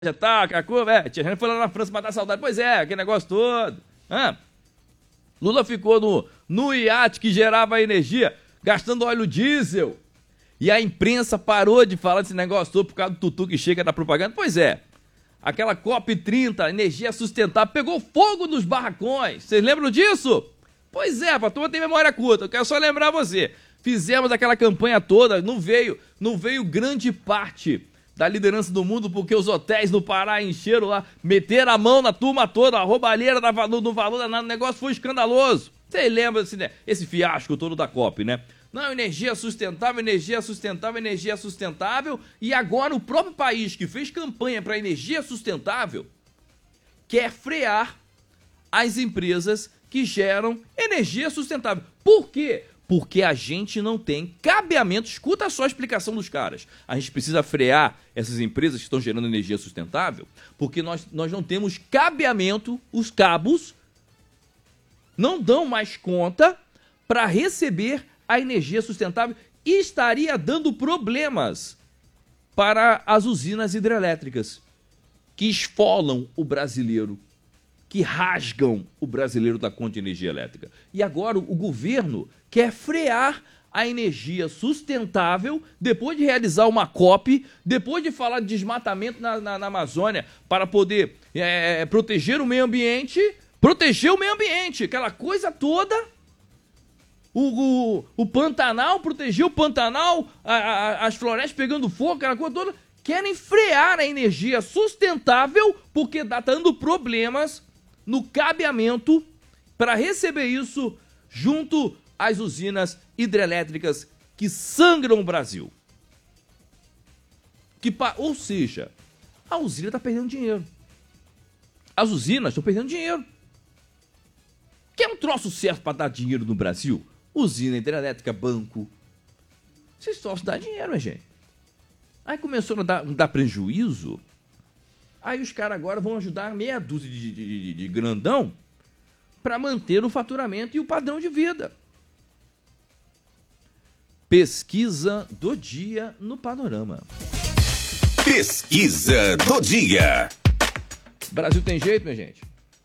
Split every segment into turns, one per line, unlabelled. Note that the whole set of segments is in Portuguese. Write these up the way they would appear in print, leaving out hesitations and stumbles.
já tá, aquela curva, Tia Jane foi lá na França matar a saudade. Pois é, aquele negócio todo. Lula ficou no iate que gerava energia, gastando óleo diesel. E a imprensa parou de falar desse negócio todo por causa do tutu que chega da propaganda. Pois é, aquela COP30, energia sustentável, pegou fogo nos barracões. Vocês lembram disso? Pois é, a turma tem memória curta, eu quero só lembrar você. Fizemos aquela campanha toda, não veio grande parte da liderança do mundo, porque os hotéis no Pará encheram lá, meteram a mão na turma toda, a roubalheira no valor danado, o negócio foi escandaloso. Você lembra assim, né? Esse fiasco todo da COP, né? Não, energia sustentável, energia sustentável, energia sustentável, e agora o próprio país que fez campanha para energia sustentável quer frear as empresas que geram energia sustentável. Por quê? Porque a gente não tem cabeamento. Escuta só a explicação dos caras. A gente precisa frear essas empresas que estão gerando energia sustentável, porque nós não temos cabeamento, os cabos não dão mais conta para receber a energia sustentável e estaria dando problemas para as usinas hidrelétricas que esfolam o brasileiro, que rasgam o brasileiro da conta de energia elétrica. E agora o governo quer frear a energia sustentável depois de realizar uma COP, depois de falar de desmatamento na Amazônia para poder proteger o meio ambiente, aquela coisa toda. O Pantanal, proteger o Pantanal, as florestas pegando fogo, aquela coisa toda. Querem frear a energia sustentável porque está dando problemas no cabeamento para receber isso junto às usinas hidrelétricas que sangram o Brasil. Ou seja, a usina está perdendo dinheiro. As usinas estão perdendo dinheiro. Quer um troço certo para dar dinheiro no Brasil? Usina hidrelétrica, banco. Esses troços dão dinheiro, minha gente. Aí começou a dar prejuízo. Aí os caras agora vão ajudar meia dúzia de grandão para manter o faturamento e o padrão de vida. Pesquisa do dia no Panorama.
Pesquisa do dia.
Brasil tem jeito, minha gente?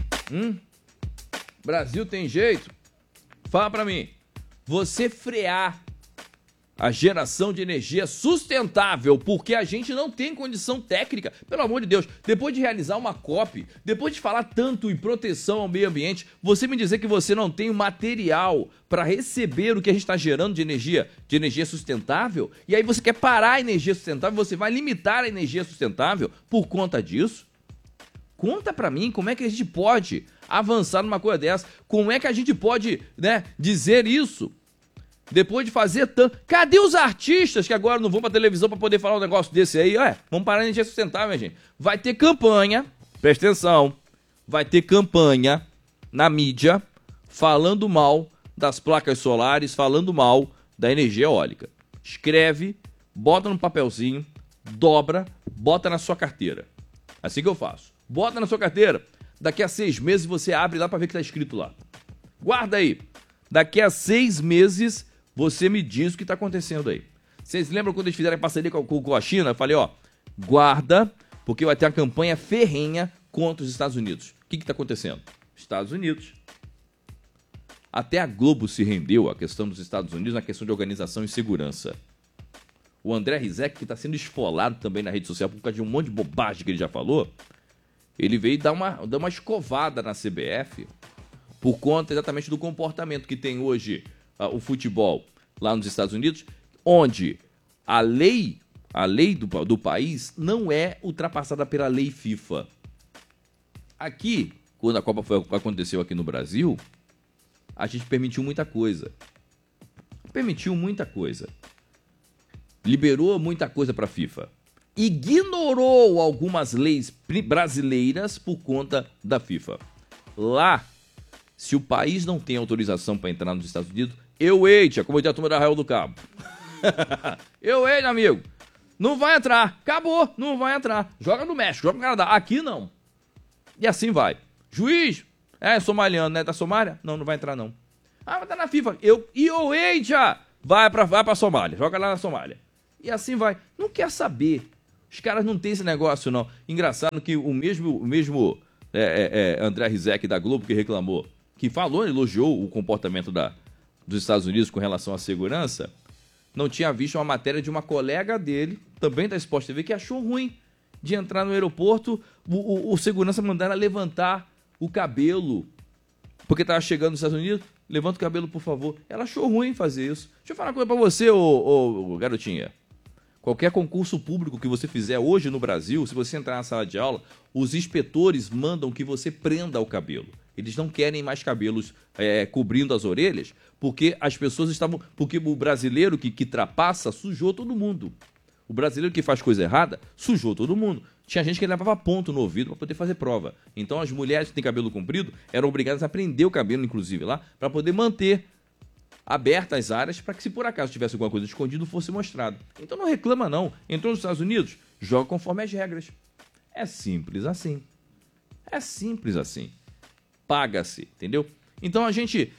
Brasil tem jeito? Fala pra mim. Você frear a geração de energia sustentável, porque a gente não tem condição técnica, pelo amor de Deus, depois de realizar uma COP, depois de falar tanto em proteção ao meio ambiente, você me dizer que você não tem o material para receber o que a gente está gerando de energia sustentável, e aí você quer parar a energia sustentável, você vai limitar a energia sustentável por conta disso? Conta pra mim como é que a gente pode avançar numa coisa dessa, como é que a gente pode, dizer isso? Depois de fazer tanto... Cadê os artistas que agora não vão pra televisão pra poder falar um negócio desse aí? Vamos parar a energia sustentável, minha gente. Vai ter campanha, presta atenção, vai ter campanha na mídia falando mal das placas solares, falando mal da energia eólica. Escreve, bota no papelzinho, dobra, bota na sua carteira. Assim que eu faço. Bota na sua carteira. Daqui a 6 meses você abre lá pra ver o que tá escrito lá. Guarda aí. Daqui a 6 meses... você me diz o que está acontecendo aí. Vocês lembram quando eles fizeram a parceria com a China? Eu falei, guarda, porque vai ter uma campanha ferrenha contra os Estados Unidos. O que está acontecendo? Estados Unidos. Até a Globo se rendeu à questão dos Estados Unidos na questão de organização e segurança. O André Rizek, que está sendo esfolado também na rede social por causa de um monte de bobagem que ele já falou, ele veio dar uma escovada na CBF por conta exatamente do comportamento que tem hoje o futebol lá nos Estados Unidos, onde a lei do país não é ultrapassada pela lei FIFA. Aqui, quando a Copa aconteceu aqui no Brasil, a gente permitiu muita coisa. Liberou muita coisa para a FIFA. Ignorou algumas leis brasileiras por conta da FIFA. Lá, se o país não tem autorização para entrar nos Estados Unidos, como diz a turma da Arraial do Cabo. Amigo. Não vai entrar. Acabou, não vai entrar. Joga no México, joga no Canadá. Aqui não. E assim vai. Juiz, somaliano, né? Da Somália? Não vai entrar não. Mas tá na FIFA. Vai pra Somália. Joga lá na Somália. E assim vai. Não quer saber Os caras não têm esse negócio, não. Engraçado que o mesmo André Rizek da Globo que reclamou, que falou, elogiou o comportamento dos Estados Unidos com relação à segurança, não tinha visto uma matéria de uma colega dele, também da Sport TV, que achou ruim de entrar no aeroporto, o segurança mandar ela levantar o cabelo, porque estava chegando nos Estados Unidos, levanta o cabelo, por favor. Ela achou ruim fazer isso. Deixa eu falar uma coisa pra você, ô garotinha. Qualquer concurso público que você fizer hoje no Brasil, se você entrar na sala de aula, os inspetores mandam que você prenda o cabelo. Eles não querem mais cabelos cobrindo as orelhas, porque as pessoas estavam... Porque o brasileiro que trapaça sujou todo mundo. O brasileiro que faz coisa errada sujou todo mundo. Tinha gente que levava ponto no ouvido para poder fazer prova. Então as mulheres que têm cabelo comprido eram obrigadas a prender o cabelo, inclusive, lá, para poder manter abertas as áreas para que, se por acaso tivesse alguma coisa escondida, fosse mostrado. Então não reclama, não. Entrou nos Estados Unidos, joga conforme as regras. É simples assim. É simples assim. Paga-se, entendeu? Então a gente...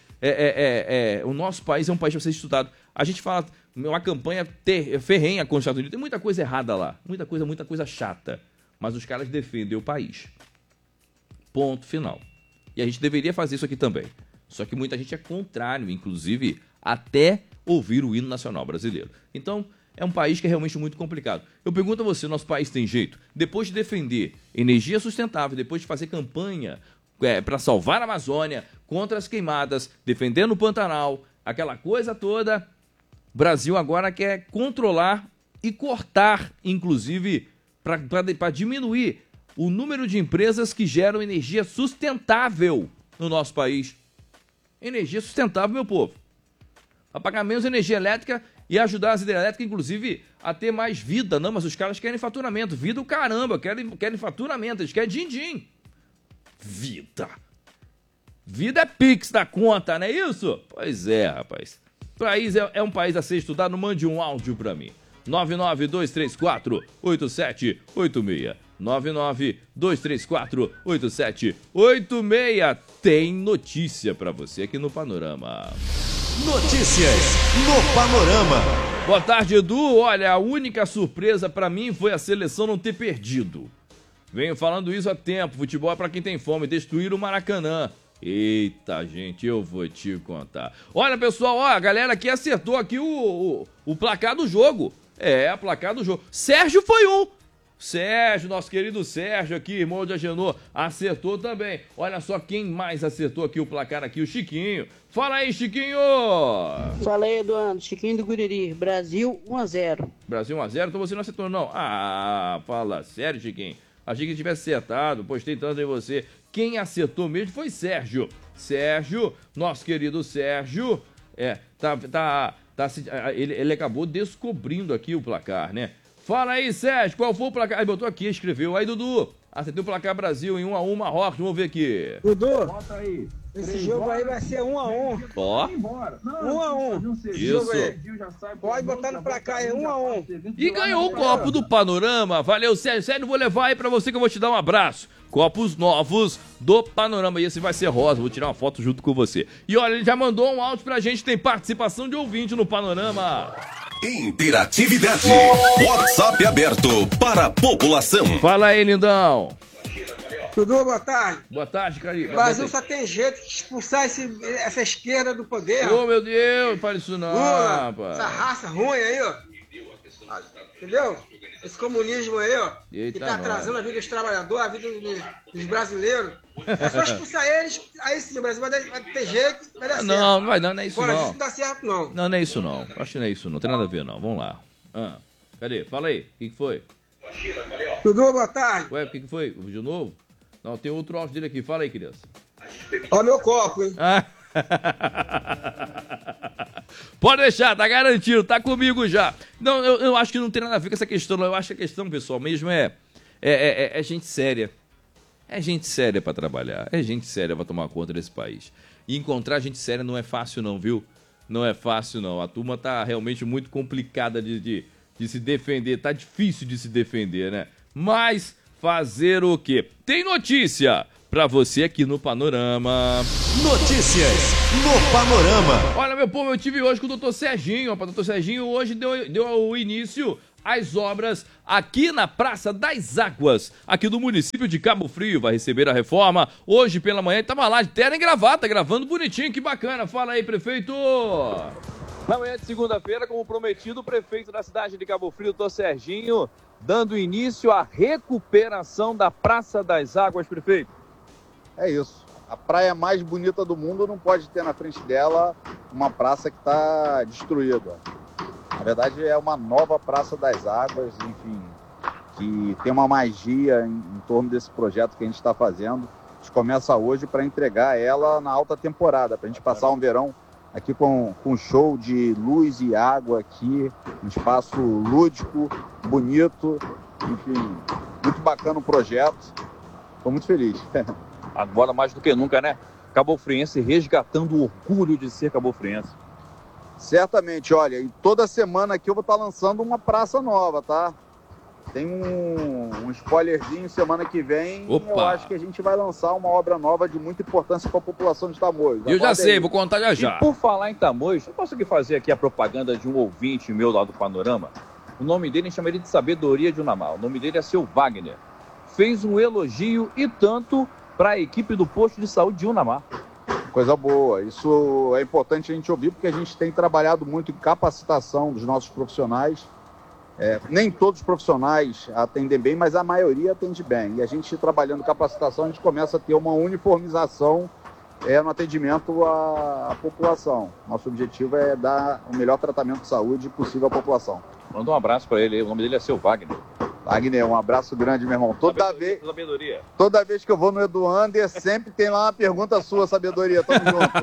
o nosso país é um país para ser estudado. A gente fala uma campanha ferrenha com os Estados Unidos. Tem muita coisa errada lá. Muita coisa chata. Mas os caras defendem o país. Ponto final. E a gente deveria fazer isso aqui também. Só que muita gente é contrário, inclusive, até ouvir o hino nacional brasileiro. Então, é um país que é realmente muito complicado. Eu pergunto a você, nosso país tem jeito? Depois de defender energia sustentável, depois de fazer campanha para salvar a Amazônia, contra as queimadas, defendendo o Pantanal, aquela coisa toda, o Brasil agora quer controlar e cortar, inclusive, para diminuir o número de empresas que geram energia sustentável no nosso país. Energia sustentável, meu povo. Para pagar menos energia elétrica e ajudar as hidrelétricas, inclusive, a ter mais vida. Não, mas os caras querem faturamento. Vida o caramba, querem faturamento, eles querem din-din. Vida é pix da conta, não é isso? Pois é, rapaz. O país é um país a ser estudado. Mande um áudio para mim. 99234-8786. 99234-8786. Tem notícia para você aqui no Panorama.
Notícias no Panorama.
Boa tarde, Edu. Olha, a única surpresa para mim foi a seleção não ter perdido. Venho falando isso há tempo. Futebol é para quem tem fome. Destruir o Maracanã. Eita, gente, eu vou te contar. Olha, pessoal, a galera aqui acertou aqui o placar do jogo. A placar do jogo. Sérgio foi um. Sérgio, nosso querido Sérgio aqui, irmão de Agenor, acertou também. Olha só quem mais acertou aqui o placar aqui, o Chiquinho. Fala aí, Chiquinho!
Fala aí, Eduardo. Chiquinho do Guriri. Brasil 1-0.
Brasil 1-0? Então você não acertou, não. Ah, fala sério, Chiquinho. Achei que tivesse acertado, postei tanto em você. Quem acertou mesmo foi Sérgio. Sérgio, nosso querido Sérgio, ele acabou descobrindo aqui o placar, né? Fala aí, Sérgio, qual foi o placar? Aí botou aqui, escreveu. Aí, Dudu, acertei o placar Brasil em 1-1 Marrocos, vamos ver aqui.
Dudu,
bota aí.
esse jogo aí vai ser 1-1.
Ó.
1-1.
Isso.
Pode botar no placar aí, 1-1.
E ganhou o copo do Panorama. Valeu, Sérgio. Sérgio, vou levar aí pra você que eu vou te dar um abraço. Copos novos do Panorama. E esse vai ser rosa. Vou tirar uma foto junto com você. E olha, ele já mandou um áudio pra gente. Tem participação de ouvinte no Panorama.
Interatividade. WhatsApp aberto para a população.
Fala aí, lindão.
Dudu, boa tarde.
Boa tarde, carinho.
O Brasil só tem jeito de expulsar essa esquerda do poder.
Ô, meu Deus, não fale isso não,
Lula,
rapaz.
essa raça ruim aí, ó. Entendeu? Esse comunismo aí, ó.
Eita,
que tá atrasando a vida dos trabalhadores, a vida dos brasileiros. É só expulsar eles, aí sim o Brasil vai ter jeito, vai dar certo.
Não vai não, não é isso
Fora
não.
disso não dá certo, não.
Não, não é isso não. Acho que não é isso não. Tem nada a ver não. Vamos lá. Cadê? Fala aí. O que foi?
Dudu, boa tarde.
Ué, o que foi? De novo? Não, tem outro áudio dele aqui. Fala aí, criança.
Ó meu copo, hein?
Pode deixar, tá garantido, tá comigo já. Não, eu acho que não tem nada a ver com essa questão, não. Eu acho que a questão, pessoal, mesmo é gente séria. É gente séria pra trabalhar, é gente séria pra tomar conta desse país. E encontrar gente séria não é fácil não, viu? Não é fácil não. A turma tá realmente muito complicada de se defender, tá difícil de se defender, né? Mas fazer o quê? Tem notícia pra você aqui no Panorama.
Notícias no Panorama.
Olha, meu povo, eu tive hoje com o Dr. Serginho. O Dr. Serginho hoje deu o início as obras aqui na Praça das Águas, aqui do município de Cabo Frio. Vai receber a reforma hoje pela manhã. Tava lá de terno e gravata, gravando bonitinho, que bacana. Fala aí, prefeito. Na manhã de segunda-feira, como prometido, o prefeito da cidade de Cabo Frio, doutor Serginho, dando início à recuperação da Praça das Águas, prefeito.
É isso. A praia mais bonita do mundo não pode ter na frente dela uma praça que está destruída. Na verdade, é uma nova Praça das Águas, enfim, que tem uma magia em torno desse projeto que a gente está fazendo. A gente começa hoje para entregar ela na alta temporada, para a gente passar um verão aqui com show de luz e água aqui, um espaço lúdico, bonito, enfim, muito bacana o projeto. Estou muito feliz.
Agora mais do que nunca, né? Cabofriense resgatando o orgulho de ser cabofriense.
Certamente, olha, e toda semana aqui eu vou estar lançando uma praça nova, tá? Tem um spoilerzinho semana que vem.
Opa.
Eu acho que a gente vai lançar uma obra nova de muita importância para a população de Tamoios.
Eu já sei, vou contar já já.
E por falar em Tamoios, eu posso aqui fazer aqui a propaganda de um ouvinte meu lá do Panorama. O nome dele, a gente chama ele de Sabedoria de Unamar. O nome dele é seu Wagner. Fez um elogio e tanto para a equipe do posto de saúde de Unamar.
Coisa boa. Isso é importante a gente ouvir, porque a gente tem trabalhado muito em capacitação dos nossos profissionais. Nem todos os profissionais atendem bem, mas a maioria atende bem. E a gente trabalhando capacitação, a gente começa a ter uma uniformização no atendimento à população. Nosso objetivo é dar o melhor tratamento de saúde possível à população.
Manda um abraço para ele, o nome dele é seu Wagner.
Wagner, um abraço grande, meu irmão.
Sabedoria.
Toda vez que eu vou no Eduander, sempre tem lá uma pergunta sua, Sabedoria. Tamo junto.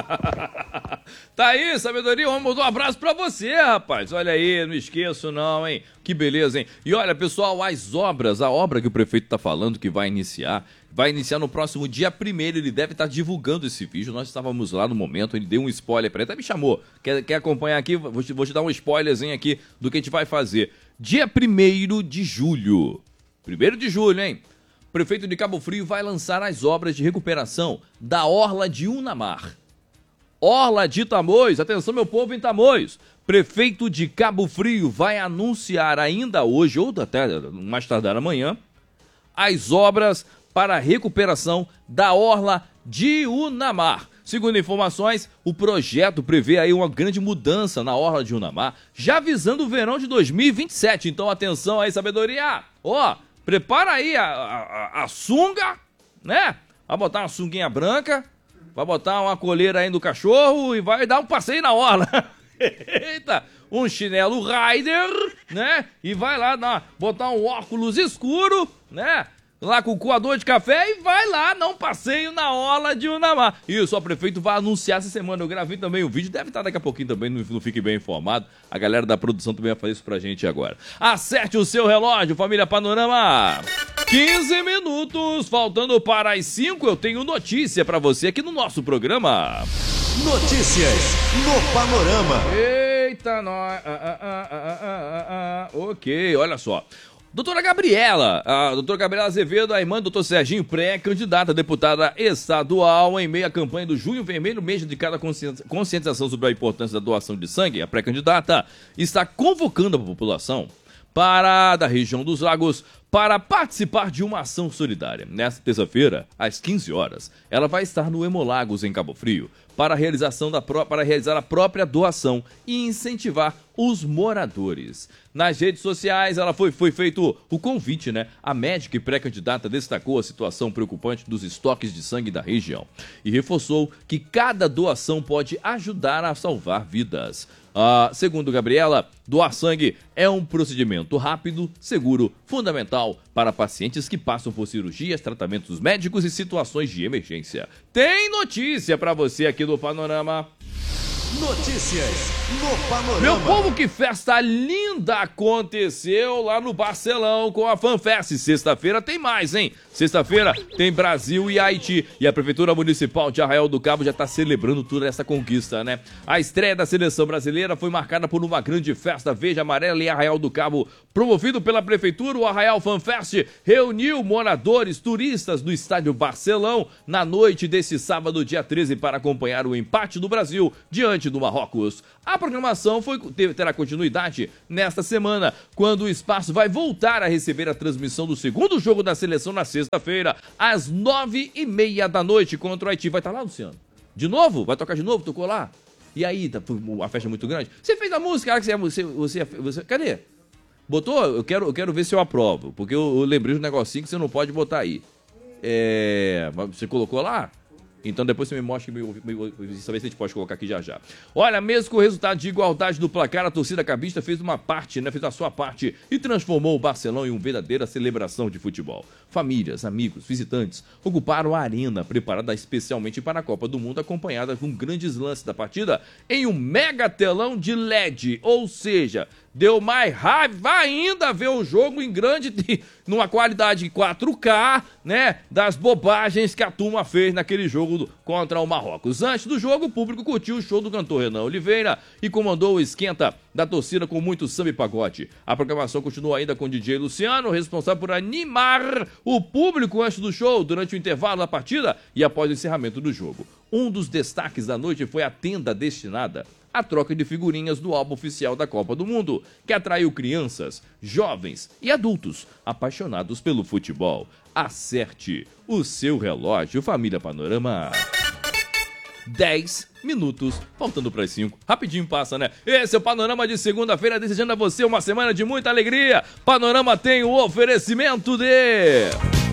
Tá aí, Sabedoria, vamos mandar um abraço pra você, rapaz. Olha aí, não esqueço não, hein? Que beleza, hein? E olha, pessoal, a obra que o prefeito tá falando que vai iniciar no próximo dia 1º, ele deve estar divulgando esse vídeo, nós estávamos lá no momento, ele deu um spoiler pra ele, até me chamou, quer acompanhar aqui, vou te dar um spoilerzinho aqui do que a gente vai fazer. Dia 1º de julho, 1º de julho, hein? O prefeito de Cabo Frio vai lançar as obras de recuperação da Orla de Unamar. Orla de Tamoios, atenção meu povo em Tamoios, prefeito de Cabo Frio vai anunciar ainda hoje, ou até mais tardar amanhã, as obras para a recuperação da Orla de Unamar. Segundo informações, o projeto prevê aí uma grande mudança na Orla de Unamar, já visando o verão de 2027. Então atenção aí, Sabedoria, prepara aí a sunga, né? Vai botar uma sunguinha branca, vai botar uma coleira aí no cachorro e vai dar um passeio na orla. Eita, um chinelo Rider, né? E vai lá botar um óculos escuro, né? Lá com o coador de café e vai lá dar um passeio na orla de Unamar. Isso, o prefeito vai anunciar essa semana. Eu gravei também o vídeo, deve estar daqui a pouquinho também, não fique bem informado. A galera da produção também vai fazer isso pra gente agora. Acerte o seu relógio, família Panorama. 15 minutos, faltando para as 5, eu tenho notícia pra você aqui no nosso programa.
Notícias no Panorama.
Eita, nós. Ok, olha só. Doutora Gabriela, a doutora Gabriela Azevedo, a irmã do doutor Serginho, pré-candidata a deputada estadual em meio à campanha do Junho Vermelho, mês dedicado à conscientização sobre a importância da doação de sangue. A pré-candidata está convocando a população da região dos Lagos para participar de uma ação solidária. Nesta terça-feira, às 15 horas, ela vai estar no Hemolagos, em Cabo Frio, para realizar a própria doação e incentivar os moradores. Nas redes sociais, foi feito o convite, né? A médica e pré-candidata destacou a situação preocupante dos estoques de sangue da região e reforçou que cada doação pode ajudar a salvar vidas. Segundo Gabriela, doar sangue é um procedimento rápido, seguro, fundamental para pacientes que passam por cirurgias, tratamentos médicos e situações de emergência. Tem notícia para você aqui do Panorama.
Notícias no Panorama.
Meu povo, que festa linda aconteceu lá no Barcelão com a FanFest. Sexta-feira tem mais, hein? Sexta-feira tem Brasil e Haiti. E a Prefeitura Municipal de Arraial do Cabo já está celebrando toda essa conquista, né? A estreia da seleção brasileira foi marcada por uma grande festa verde amarela em Arraial do Cabo. Promovido pela Prefeitura, o Arraial FanFest reuniu moradores, turistas do estádio Barcelão na noite desse sábado, dia 13, para acompanhar o empate do Brasil diante diante do Marrocos. A programação terá continuidade nesta semana, quando o espaço vai voltar a receber a transmissão do segundo jogo da seleção na sexta-feira, às 9h30 da noite, contra o Haiti. Vai estar lá, Luciano? De novo? Vai tocar de novo? Tocou lá? E aí, a festa é muito grande? Você fez a música, você cadê? Botou? Eu quero ver se eu aprovo, porque eu lembrei de um negocinho que você não pode botar aí. Você colocou lá? Então depois você me mostra, saber se a gente pode colocar aqui já já. Olha, mesmo com o resultado de igualdade do placar, a torcida cabista fez fez a sua parte e transformou o Barcelão em uma verdadeira celebração de futebol. Famílias, amigos, visitantes ocuparam a arena, preparada especialmente para a Copa do Mundo, acompanhada com grandes lances da partida em um mega telão de LED, ou seja, deu mais raiva ainda ver o jogo em numa qualidade 4K, né, das bobagens que a turma fez naquele jogo contra o Marrocos. Antes do jogo, o público curtiu o show do cantor Renan Oliveira e comandou o esquenta da torcida com muito samba e pagode. A programação continua ainda com o DJ Luciano, responsável por animar o público antes do show, durante o intervalo da partida e após o encerramento do jogo. Um dos destaques da noite foi a tenda destinada à troca de figurinhas do álbum oficial da Copa do Mundo, que atraiu crianças, jovens e adultos apaixonados pelo futebol. Acerte o seu relógio, Família Panorama. 10 minutos, faltando para as 5. Rapidinho passa, né? Esse é o Panorama de segunda-feira, desejando a você uma semana de muita alegria. Panorama tem o oferecimento de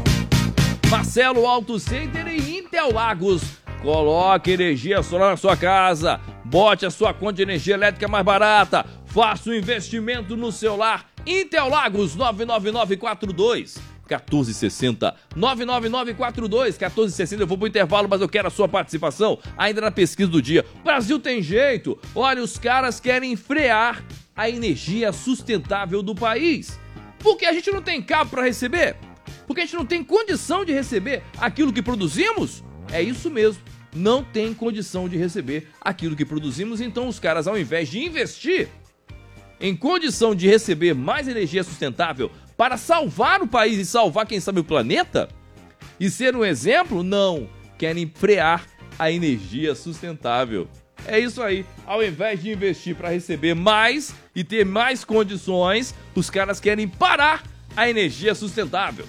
Marcelo Auto Center e Interlagos. Coloque energia solar na sua casa, bote a sua conta de energia elétrica mais barata, faça um investimento no seu lar. Interlagos 99942 1460, 99942 1460. Eu vou pro intervalo, mas eu quero a sua participação ainda na pesquisa do dia. Brasil tem jeito. Olha, os caras querem frear a energia sustentável do país. Porque a gente não tem cabo para receber? Porque a gente não tem condição de receber aquilo que produzimos? É isso mesmo. Não tem condição de receber aquilo que produzimos, então os caras, ao invés de investir em condição de receber mais energia sustentável para salvar o país e salvar, quem sabe, o planeta, e ser um exemplo, não, querem frear a energia sustentável. É isso aí, ao invés de investir para receber mais e ter mais condições, os caras querem parar a energia sustentável.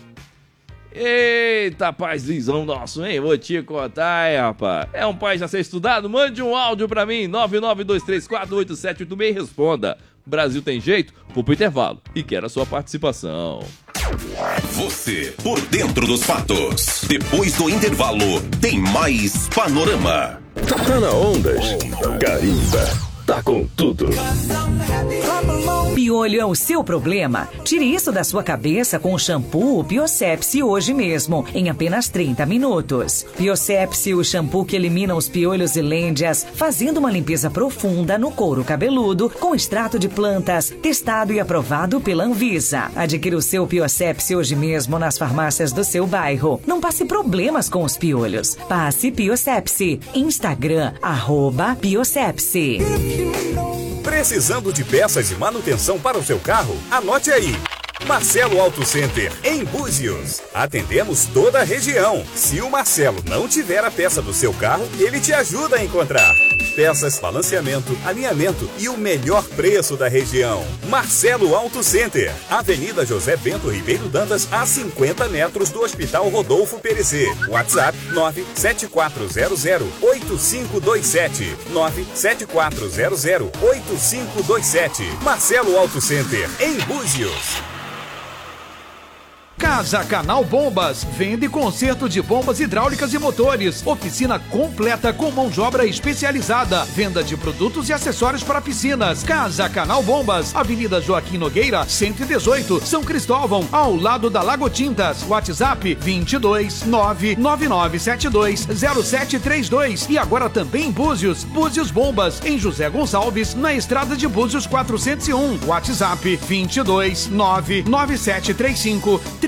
Eita, paizão nosso, hein? Vou te contar, hein, rapaz. É um país a ser estudado? Mande um áudio pra mim, 992348786 e responda. Brasil tem jeito? Vou pro intervalo e quero a sua participação.
Você, por dentro dos fatos. Depois do intervalo, tem mais Panorama.
Tá na Ondas. Carimba. Tá com tudo.
Piolho é o seu problema? Tire isso da sua cabeça com o shampoo Biossepsi hoje mesmo, em apenas 30 minutos. Biossepsi, o shampoo que elimina os piolhos e lêndias, fazendo uma limpeza profunda no couro cabeludo com extrato de plantas, testado e aprovado pela Anvisa. Adquira o seu Biossepsi hoje mesmo nas farmácias do seu bairro. Não passe problemas com os piolhos. Passe Biossepsi. Instagram, @Biossepsi.
Precisando de peças de manutenção para o seu carro? Anote aí. Marcelo Auto Center, em Búzios. Atendemos toda a região. Se o Marcelo não tiver a peça do seu carro, ele te ajuda a encontrar. Peças, balanceamento, alinhamento e o melhor preço da região. Marcelo Auto Center, Avenida José Bento Ribeiro Dantas, a 50 metros do Hospital Rodolfo Perecê. WhatsApp 974008527. 974008527. Marcelo Auto Center, em Búzios.
Casa Canal Bombas, vende conserto de bombas hidráulicas e motores, oficina completa com mão de obra especializada, venda de produtos e acessórios para piscinas. Casa Canal Bombas, Avenida Joaquim Nogueira, 118, São Cristóvão, ao lado da Lago Tintas. WhatsApp 22999720732 e agora também em Búzios, Búzios Bombas, em José Gonçalves, na estrada de Búzios 401. WhatsApp 2299735